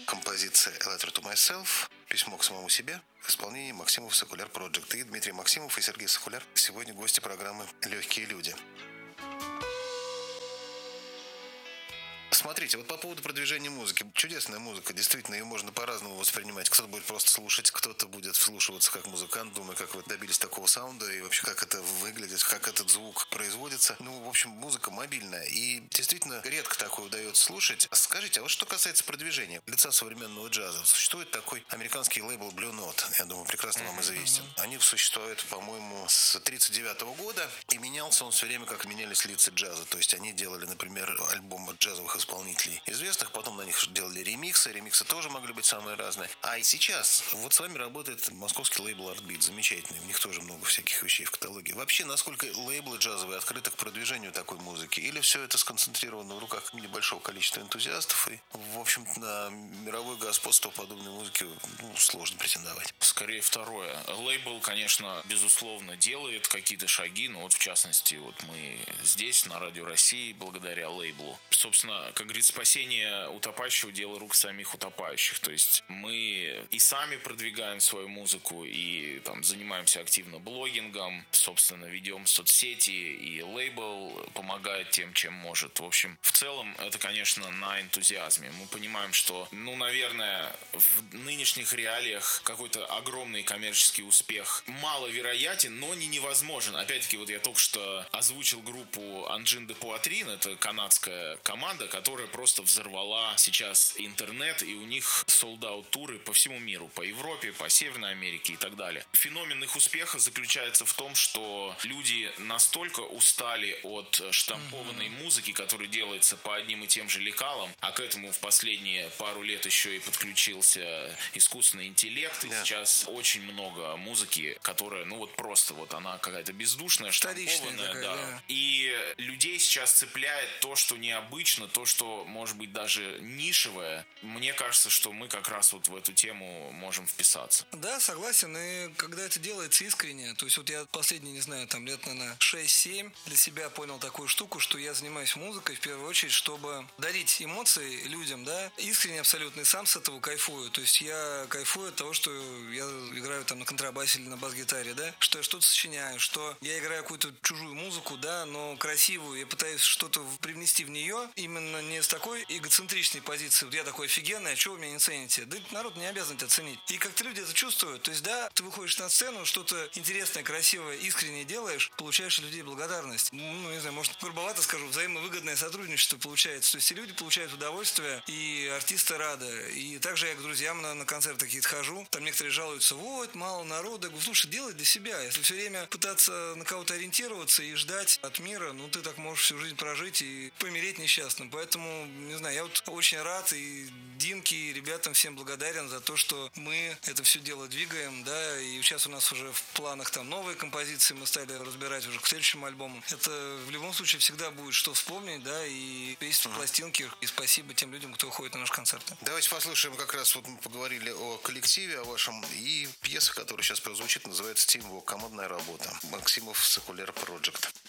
Композиция «A Letter to Myself», письмо к самому себе, в исполнении Максимов Сокуляр Project. И Дмитрий Максимов и Сергей Сокуляр сегодня гости программы «Легкие люди». Смотрите, вот по поводу продвижения музыки. Чудесная музыка, действительно, ее можно по-разному воспринимать. Кто-то будет просто слушать, кто-то будет вслушиваться как музыкант, думая, как вы добились такого саунда и вообще как это выглядит, как этот звук производится. Ну, в общем, музыка мобильная. И действительно, редко такое удается слушать. Скажите, а вот что касается продвижения лица современного джаза. Существует такой американский лейбл Blue Note. Я думаю, прекрасно вам известен. Они существуют, по-моему, с 1939 года. И менялся он все время, как менялись лица джаза. То есть они делали, например, альбомы джазовых исполнителей известных, потом на них делали ремиксы тоже могли быть самые разные. А сейчас вот с вами работает московский лейбл Artbeat, замечательный, у них тоже много всяких вещей в каталоге. Вообще, насколько лейблы джазовые открыты к продвижению такой музыки? Или все это сконцентрировано в руках небольшого количества энтузиастов и, в общем-то, на мировое господство подобной музыки сложно претендовать? Скорее второе. Лейбл, конечно, безусловно, делает какие-то шаги, но вот в частности, вот мы здесь, на Радио России, благодаря лейблу. Собственно, как говорится, спасение утопающего — дело рук самих утопающих. То есть мы и сами продвигаем свою музыку, и там занимаемся активно блогингом, собственно, ведем соцсети, и лейбл помогает тем, чем может. В общем, в целом, это, конечно, на энтузиазме. Мы понимаем, что, наверное, в нынешних реалиях какой-то огромный коммерческий успех маловероятен, но не невозможен. Опять-таки, вот я только что озвучил группу Engine de Poitrine, это канадская команда, которая просто взорвала сейчас интернет, и у них солд-аут туры по всему миру, по Европе, по Северной Америке и так далее. Феномен их успеха заключается в том, что люди настолько устали от штампованной музыки, которая делается по одним и тем же лекалам, а к этому в последние пару лет еще и подключился искусственный интеллект, и сейчас очень много музыки, которая, просто она какая-то бездушная, штампованная, такая, да. И людей сейчас цепляет то, что необычно, то, что, может быть, даже нишевое. Мне кажется, что мы как раз вот в эту тему можем вписаться. Да, согласен. И когда это делается искренне, то есть вот я последние, не знаю, лет, наверное, 6-7 для себя понял такую штуку, что я занимаюсь музыкой в первую очередь, чтобы дарить эмоции людям, да, искренне абсолютно, и сам с этого кайфую. То есть я кайфую от того, что я играю на контрабасе или на бас-гитаре, да, что я что-то сочиняю, что я играю какую-то чужую музыку, да, но красивую, я пытаюсь что-то привнести в нее, именно не с такой эгоцентричной позиции, вот я такой офигенный, а чего вы меня не цените? Да народ не обязан тебя ценить. И как-то люди это чувствуют. То есть, да, ты выходишь на сцену, что-то интересное, красивое, искреннее делаешь, получаешь от людей благодарность. Не знаю, может, грубовато скажу, взаимовыгодное сотрудничество получается. То есть, и люди получают удовольствие, и артисты рады. И также я к друзьям на концерты какие-то хожу, там некоторые жалуются, вот, мало народа. Я говорю, слушай, делай для себя. Если все время пытаться на кого-то ориентироваться и ждать от мира, ты так можешь всю жизнь прожить и помереть несчастным. Поэтому, не знаю, я вот очень рад, и Димке, и ребятам всем благодарен за то, что мы это все дело двигаем, да, и сейчас у нас уже в планах новые композиции мы стали разбирать уже к следующему альбому. Это в любом случае всегда будет что вспомнить, да, и есть пластинки, и спасибо тем людям, кто ходит на наши концерты. Давайте послушаем, как раз вот мы поговорили о коллективе, о вашем, и пьеса, которая сейчас прозвучит, называется «Teamwork», командная работа. Максимов Сокуляр Project.